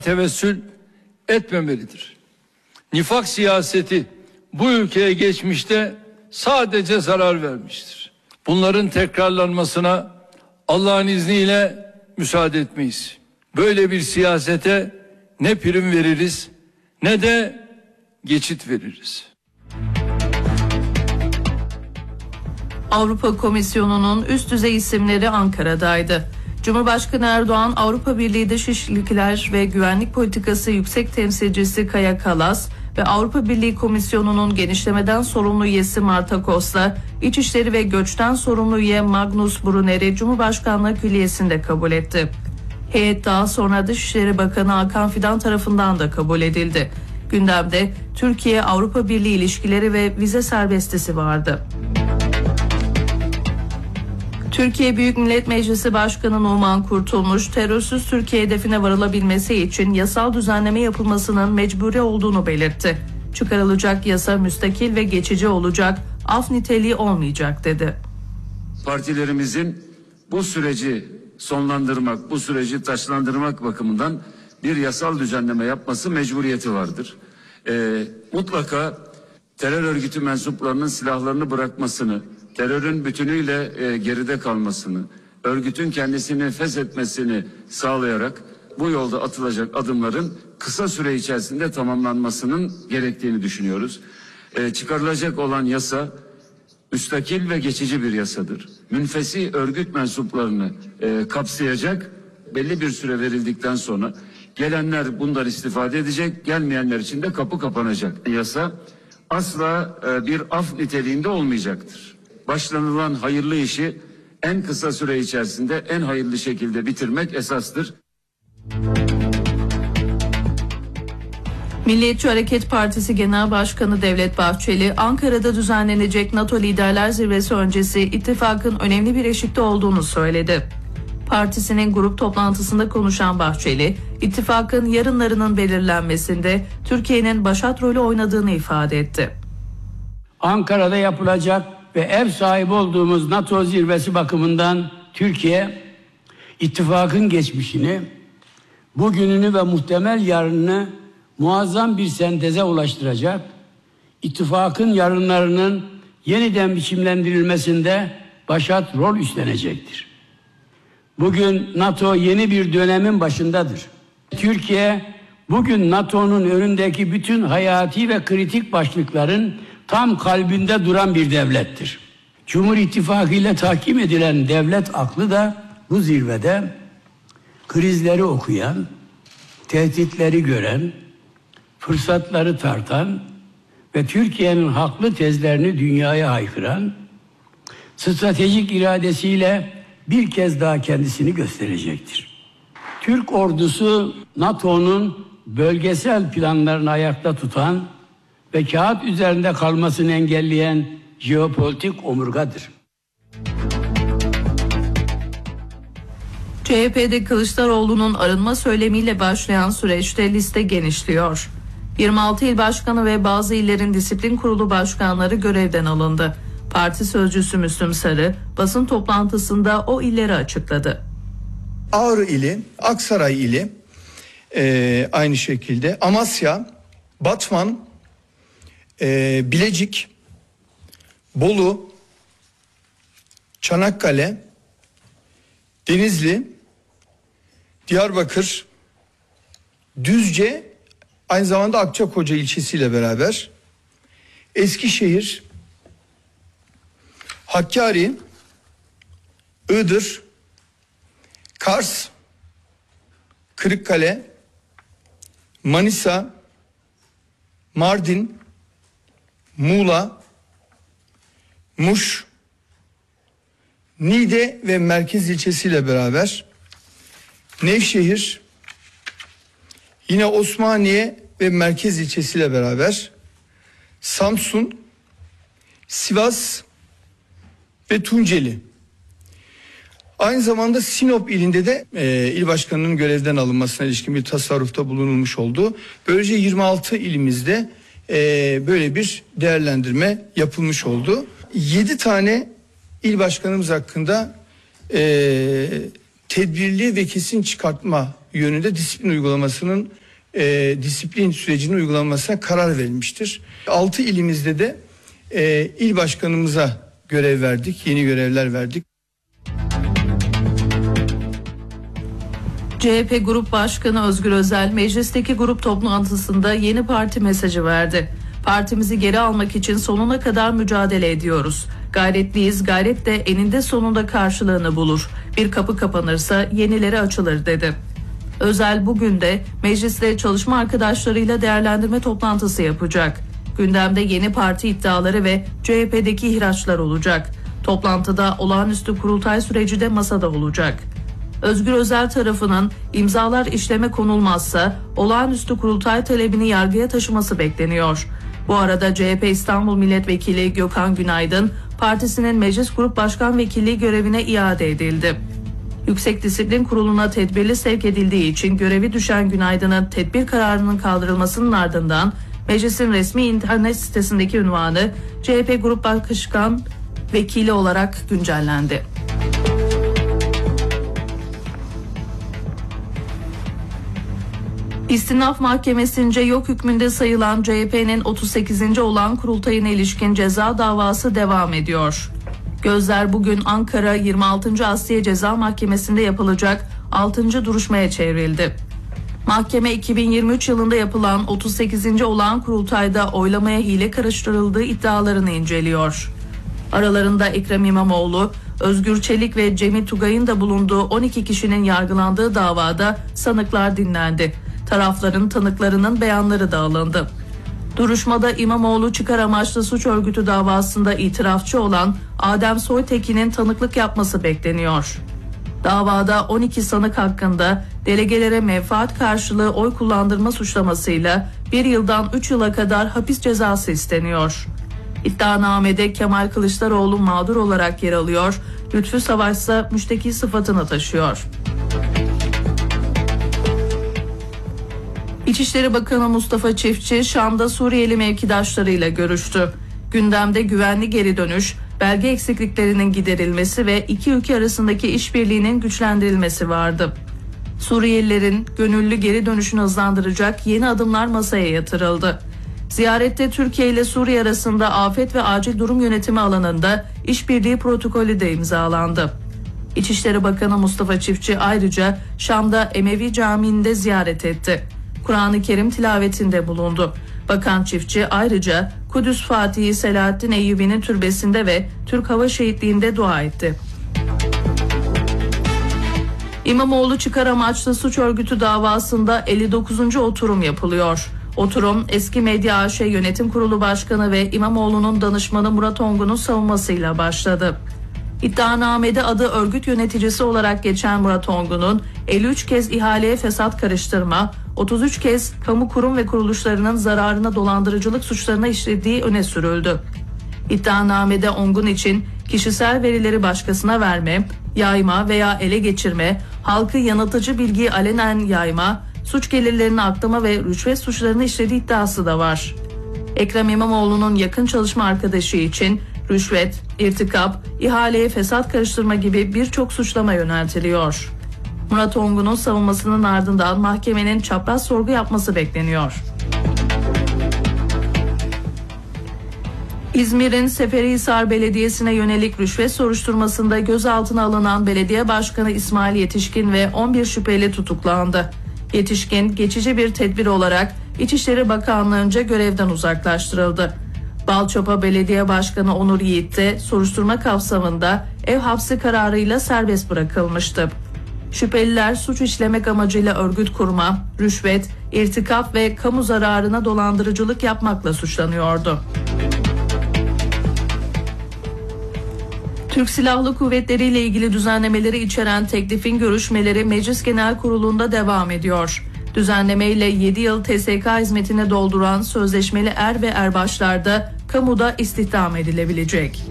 tevessül etmemelidir. Nifak siyaseti bu ülkeye geçmişte sadece zarar vermiştir. Bunların tekrarlanmasına Allah'ın izniyle müsaade etmeyiz. Böyle bir siyasete ne prim veririz ne de geçit veririz. Avrupa Komisyonu'nun üst düzey isimleri Ankara'daydı. Cumhurbaşkanı Erdoğan, Avrupa Birliği Dış İlişkiler ve Güvenlik Politikası Yüksek Temsilcisi Kaja Kallas ve Avrupa Birliği Komisyonu'nun genişlemeden sorumlu üyesi Marta Kos'la İçişleri ve Göç'ten sorumlu üye Magnus Brunner'i Cumhurbaşkanlığı Külliyesi'nde kabul etti. Heyet daha sonra Dışişleri Bakanı Hakan Fidan tarafından da kabul edildi. Gündemde Türkiye-Avrupa Birliği ilişkileri ve vize serbestisi vardı. Türkiye Büyük Millet Meclisi Başkanı Numan Kurtulmuş, terörsüz Türkiye hedefine varılabilmesi için yasal düzenleme yapılmasının mecburi olduğunu belirtti. Çıkarılacak yasa müstakil ve geçici olacak, af niteliği olmayacak dedi. Partilerimizin bu süreci sonlandırmak, bu süreci taşlandırmak bakımından bir yasal düzenleme yapması mecburiyeti vardır. Mutlaka terör örgütü mensuplarının silahlarını bırakmasını, terörün bütünüyle geride kalmasını, örgütün kendisini feshetmesini sağlayarak bu yolda atılacak adımların kısa süre içerisinde tamamlanmasının gerektiğini düşünüyoruz. Çıkarılacak olan yasa müstakil ve geçici bir yasadır. Münfesi örgüt mensuplarını kapsayacak, belli bir süre verildikten sonra gelenler bundan istifade edecek, gelmeyenler için de kapı kapanacak. Yasa asla bir af niteliğinde olmayacaktır. Başlanılan hayırlı işi en kısa süre içerisinde en hayırlı şekilde bitirmek esastır. Milliyetçi Hareket Partisi Genel Başkanı Devlet Bahçeli, Ankara'da düzenlenecek NATO Liderler Zirvesi öncesi ittifakın önemli bir eşikte olduğunu söyledi. Partisinin grup toplantısında konuşan Bahçeli, ittifakın yarınlarının belirlenmesinde Türkiye'nin başat rolü oynadığını ifade etti. Ankara'da yapılacak ve ev sahibi olduğumuz NATO zirvesi bakımından Türkiye, ittifakın geçmişini, bugününü ve muhtemel yarınını muazzam bir senteze ulaştıracak, ittifakın yarınlarının yeniden biçimlendirilmesinde başat rol üstlenecektir. Bugün NATO yeni bir dönemin başındadır. Türkiye, bugün NATO'nun önündeki bütün hayati ve kritik başlıkların tam kalbinde duran bir devlettir. Cumhur İttifakı ile tahkim edilen devlet aklı da bu zirvede krizleri okuyan, tehditleri gören, fırsatları tartan ve Türkiye'nin haklı tezlerini dünyaya haykıran, stratejik iradesiyle bir kez daha kendisini gösterecektir. Türk ordusu NATO'nun bölgesel planlarını ayakta tutan ve kağıt üzerinde kalmasını engelleyen jeopolitik omurgadır. CHP'de Kılıçdaroğlu'nun arınma söylemiyle başlayan süreçte liste genişliyor. 26 il başkanı ve bazı illerin disiplin kurulu başkanları görevden alındı. Parti sözcüsü Müslüm Sarı basın toplantısında o illeri açıkladı. Ağrı ili, Aksaray ili, aynı şekilde Amasya, Batman, Bilecik, Bolu, Çanakkale, Denizli, Diyarbakır, Düzce, aynı zamanda Akçakoca ilçesiyle beraber, Eskişehir, Hakkari, Iğdır, Kars, Kırıkkale, Manisa, Mardin, Muğla, Muş, Niğde ve merkez ilçesiyle beraber Nevşehir, yine Osmaniye ve merkez ilçesiyle beraber Samsun, Sivas ve Tunceli. Aynı zamanda Sinop ilinde de il başkanının görevden alınmasına ilişkin bir tasarrufta bulunulmuş oldu. Böylece 26 ilimizde böyle bir değerlendirme yapılmış oldu. 7 tane il başkanımız hakkında tedbirli ve kesin çıkartma yönünde disiplin sürecinin uygulanmasına karar verilmiştir. 6 ilimizde de il başkanımıza görev verdik, yeni görevler verdik. CHP Grup Başkanı Özgür Özel, meclisteki grup toplantısında yeni parti mesajı verdi. Partimizi geri almak için sonuna kadar mücadele ediyoruz. Gayretliyiz, gayret de eninde sonunda karşılığını bulur. Bir kapı kapanırsa yenileri açılır dedi. Özel bugün de mecliste çalışma arkadaşlarıyla değerlendirme toplantısı yapacak. Gündemde yeni parti iddiaları ve CHP'deki ihraçlar olacak. Toplantıda olağanüstü kurultay süreci de masada olacak. Özgür Özel tarafının imzalar işleme konulmazsa olağanüstü kurultay talebini yargıya taşıması bekleniyor. Bu arada CHP İstanbul Milletvekili Gökhan Günaydın partisinin Meclis Grup Başkan Vekilliği görevine iade edildi. Yüksek Disiplin Kurulu'na tedbirli sevk edildiği için görevi düşen Günaydın'ın tedbir kararının kaldırılmasının ardından meclisin resmi internet sitesindeki ünvanı CHP Grup Başkan Vekili olarak güncellendi. İstinaf Mahkemesi'nce yok hükmünde sayılan CHP'nin 38. olağan kurultayına ilişkin ceza davası devam ediyor. Gözler bugün Ankara 26. Asliye Ceza Mahkemesi'nde yapılacak 6. duruşmaya çevrildi. Mahkeme 2023 yılında yapılan 38. olağan kurultayda oylamaya hile karıştırıldığı iddialarını inceliyor. Aralarında Ekrem İmamoğlu, Özgür Çelik ve Cemil Tugay'ın da bulunduğu 12 kişinin yargılandığı davada sanıklar dinlendi. Tarafların tanıklarının beyanları da alındı. Duruşmada İmamoğlu çıkar amaçlı suç örgütü davasında itirafçı olan Adem Soytekin'in tanıklık yapması bekleniyor. Davada 12 sanık hakkında delegelere menfaat karşılığı oy kullandırma suçlamasıyla 1 yıldan 3 yıla kadar hapis cezası isteniyor. İddianamede Kemal Kılıçdaroğlu mağdur olarak yer alıyor, Lütfü Savaş ise müşteki sıfatını taşıyor. İçişleri Bakanı Mustafa Çiftçi, Şam'da Suriyeli mevkidaşlarıyla görüştü. Gündemde güvenli geri dönüş, belge eksikliklerinin giderilmesi ve iki ülke arasındaki işbirliğinin güçlendirilmesi vardı. Suriyelilerin gönüllü geri dönüşünü hızlandıracak yeni adımlar masaya yatırıldı. Ziyarette Türkiye ile Suriye arasında afet ve acil durum yönetimi alanında işbirliği protokolü de imzalandı. İçişleri Bakanı Mustafa Çiftçi ayrıca Şam'da Emevi Camii'nde ziyaret etti. Kur'an-ı Kerim tilavetinde bulundu. Bakan Çiftçi ayrıca Kudüs Fatihi Selahaddin Eyyubi'nin türbesinde ve Türk Hava Şehitliği'nde dua etti. İmamoğlu çıkar amaçlı suç örgütü davasında 59. oturum yapılıyor. Oturum eski Medya AŞ Yönetim Kurulu Başkanı ve İmamoğlu'nun danışmanı Murat Ongun'un savunmasıyla başladı. İddianamede adı örgüt yöneticisi olarak geçen Murat Ongun'un 53 kez ihaleye fesat karıştırma, 33 kez kamu kurum ve kuruluşlarının zararına dolandırıcılık suçlarına işlediği öne sürüldü. İddianamede Ongun için kişisel verileri başkasına verme, yayma veya ele geçirme, halkı yanıltıcı bilgiyi alenen yayma, suç gelirlerini aklama ve rüşvet suçlarını işlediği iddiası da var. Ekrem İmamoğlu'nun yakın çalışma arkadaşı için rüşvet, irtikap, ihaleye fesat karıştırma gibi birçok suçlama yöneltiliyor. Murat Ongun'un savunmasının ardından mahkemenin çapraz sorgu yapması bekleniyor. İzmir'in Seferihisar Belediyesi'ne yönelik rüşvet soruşturmasında gözaltına alınan Belediye Başkanı İsmail Yetişkin ve 11 şüpheli tutuklandı. Yetişkin geçici bir tedbir olarak İçişleri Bakanlığı'nca görevden uzaklaştırıldı. Balçova Belediye Başkanı Onur Yiğit de soruşturma kapsamında ev hapsi kararıyla serbest bırakılmıştı. Şüpheliler suç işlemek amacıyla örgüt kurma, rüşvet, irtikap ve kamu zararına dolandırıcılık yapmakla suçlanıyordu. Türk Silahlı Kuvvetleri ile ilgili düzenlemeleri içeren teklifin görüşmeleri Meclis Genel Kurulu'nda devam ediyor. Düzenlemeyle 7 yıl TSK hizmetine dolduran sözleşmeli er ve erbaşlar da kamuda istihdam edilebilecek.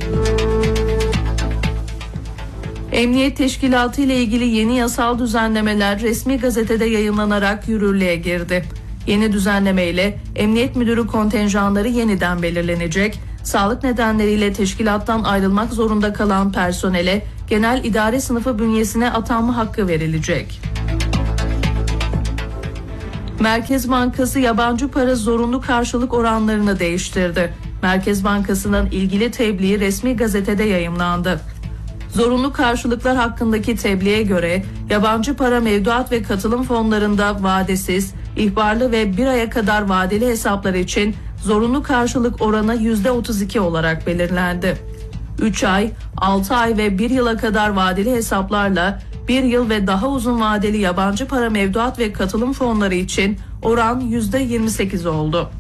Emniyet Teşkilatı ile ilgili yeni yasal düzenlemeler resmi gazetede yayımlanarak yürürlüğe girdi. Yeni düzenlemeyle emniyet müdürü kontenjanları yeniden belirlenecek, sağlık nedenleriyle teşkilattan ayrılmak zorunda kalan personele genel idare sınıfı bünyesine atanma hakkı verilecek. Merkez Bankası yabancı para zorunlu karşılık oranlarını değiştirdi. Merkez Bankası'nın ilgili tebliği resmi gazetede yayımlandı. Zorunlu karşılıklar hakkındaki tebliğe göre yabancı para mevduat ve katılım fonlarında vadesiz, ihbarlı ve bir aya kadar vadeli hesaplar için zorunlu karşılık oranı %32 olarak belirlendi. 3 ay, 6 ay ve 1 yıla kadar vadeli hesaplarla 1 yıl ve daha uzun vadeli yabancı para mevduat ve katılım fonları için oran %28 oldu.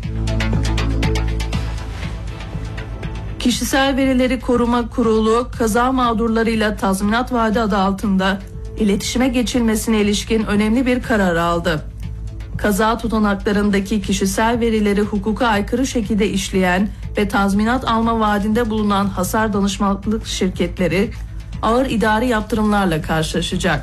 Kişisel Verileri Koruma Kurulu, kaza mağdurlarıyla tazminat vaadi adı altında iletişime geçilmesine ilişkin önemli bir karar aldı. Kaza tutanaklarındaki kişisel verileri hukuka aykırı şekilde işleyen ve tazminat alma vaadinde bulunan hasar danışmanlık şirketleri ağır idari yaptırımlarla karşılaşacak.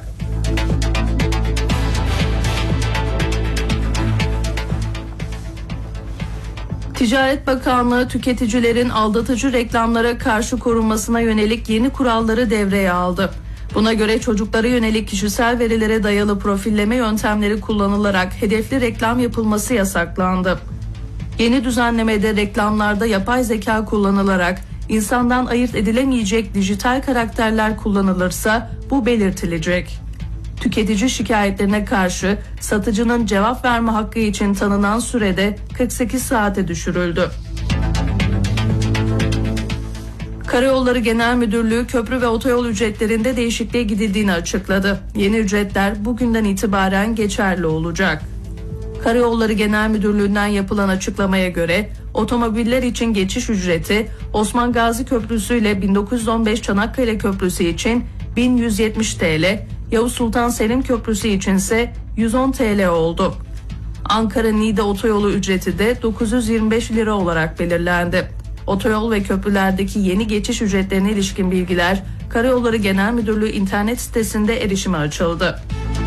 Ticaret Bakanlığı tüketicilerin aldatıcı reklamlara karşı korunmasına yönelik yeni kuralları devreye aldı. Buna göre çocuklara yönelik kişisel verilere dayalı profilleme yöntemleri kullanılarak hedefli reklam yapılması yasaklandı. Yeni düzenlemede reklamlarda yapay zeka kullanılarak insandan ayırt edilemeyecek dijital karakterler kullanılırsa bu belirtilecek. Tüketici şikayetlerine karşı satıcının cevap verme hakkı için tanınan sürede 48 saate düşürüldü. Karayolları Genel Müdürlüğü köprü ve otoyol ücretlerinde değişikliğe gidildiğini açıkladı. Yeni ücretler bugünden itibaren geçerli olacak. Karayolları Genel Müdürlüğü'nden yapılan açıklamaya göre otomobiller için geçiş ücreti Osman Gazi Köprüsü ile 1915 Çanakkale Köprüsü için 1170 TL, Yavuz Sultan Selim Köprüsü içinse 110 TL oldu. Ankara-Niğde otoyolu ücreti de 925 lira olarak belirlendi. Otoyol ve köprülerdeki yeni geçiş ücretlerine ilişkin bilgiler Karayolları Genel Müdürlüğü internet sitesinde erişime açıldı.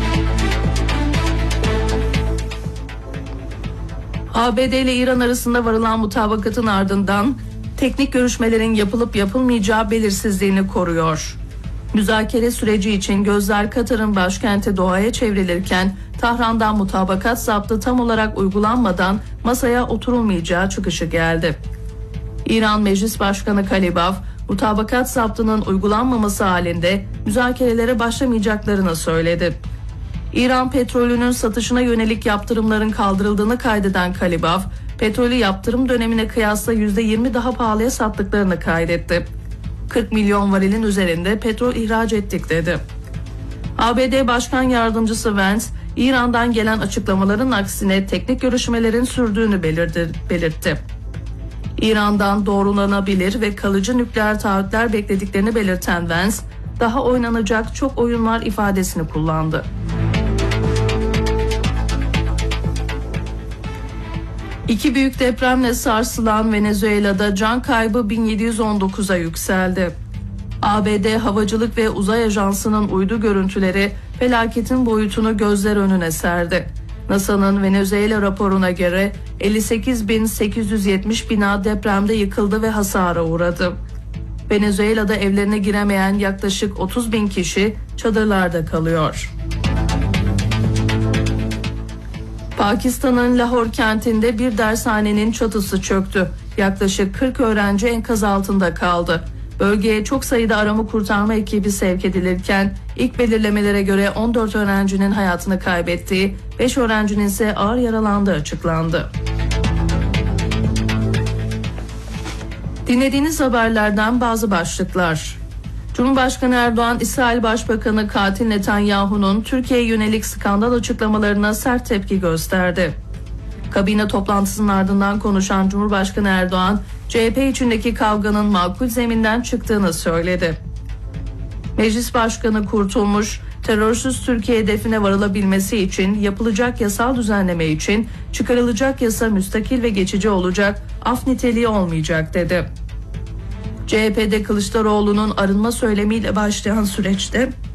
ABD ile İran arasında varılan mutabakatın ardından teknik görüşmelerin yapılıp yapılmayacağı belirsizliğini koruyor. Müzakere süreci için gözler Katar'ın başkenti Doha'ya çevrilirken Tahran'dan mutabakat zaptı tam olarak uygulanmadan masaya oturulmayacağı çıkışı geldi. İran Meclis Başkanı Kalibaf, mutabakat zaptının uygulanmaması halinde müzakerelere başlamayacaklarını söyledi. İran petrolünün satışına yönelik yaptırımların kaldırıldığını kaydeden Kalibaf, petrolü yaptırım dönemine kıyasla %20 daha pahalıya sattıklarını kaydetti. 40 milyon varilin üzerinde petrol ihraç ettik dedi. ABD Başkan Yardımcısı Vance, İran'dan gelen açıklamaların aksine teknik görüşmelerin sürdüğünü belirtti. İran'dan doğrulanabilir ve kalıcı nükleer taahhütler beklediklerini belirten Vance, daha oynanacak çok oyun var ifadesini kullandı. İki büyük depremle sarsılan Venezuela'da can kaybı 1719'a yükseldi. ABD Havacılık ve Uzay Ajansı'nın uydu görüntüleri felaketin boyutunu gözler önüne serdi. NASA'nın Venezuela raporuna göre 58.870 bina depremde yıkıldı ve hasara uğradı. Venezuela'da evlerine giremeyen yaklaşık 30.000 kişi çadırlarda kalıyor. Pakistan'ın Lahore kentinde bir dershanenin çatısı çöktü. Yaklaşık 40 öğrenci enkaz altında kaldı. Bölgeye çok sayıda arama kurtarma ekibi sevk edilirken ilk belirlemelere göre 14 öğrencinin hayatını kaybettiği, 5 öğrencinin ise ağır yaralandığı açıklandı. Dinlediğiniz haberlerden bazı başlıklar. Cumhurbaşkanı Erdoğan, İsrail Başbakanı katil Netanyahu'nun Türkiye'ye yönelik skandal açıklamalarına sert tepki gösterdi. Kabine toplantısının ardından konuşan Cumhurbaşkanı Erdoğan, CHP içindeki kavganın makul zeminden çıktığını söyledi. Meclis Başkanı Kurtulmuş, terörsüz Türkiye hedefine varılabilmesi için yapılacak yasal düzenleme için çıkarılacak yasa müstakil ve geçici olacak, af niteliği olmayacak dedi. CHP'de Kılıçdaroğlu'nun arınma söylemiyle başlayan süreçte